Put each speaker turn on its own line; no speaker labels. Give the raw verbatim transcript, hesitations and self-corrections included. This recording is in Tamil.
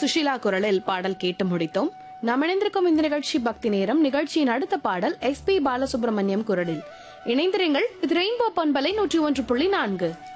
சுஷீலா குரலில் பாடல் கேட்டு முடித்தோம். நாம் இணைந்திருக்கும் இந்த நிகழ்ச்சி பக்தி நேரம். நிகழ்ச்சியின் அடுத்த பாடல் எஸ் பி பாலசுப்ரமணியம் குரலில். இணைந்திருங்கள். இது ரெயின்போ பண்பலை நூற்றி ஒன்று புள்ளி நான்கு.